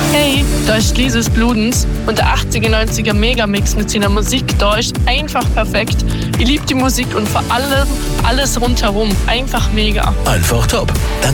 Hey, da ist Lises Bludens und der 80er, 90er Megamix mit seiner Musik da ist einfach perfekt. Ich liebe die Musik und vor allem alles rundherum. Einfach mega. Einfach top. Dann